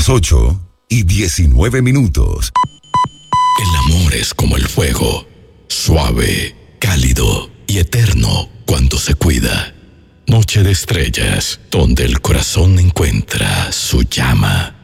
8:19. El amor es como el fuego, suave, cálido y eterno cuando se cuida. Noche de estrellas, donde el corazón encuentra su llama.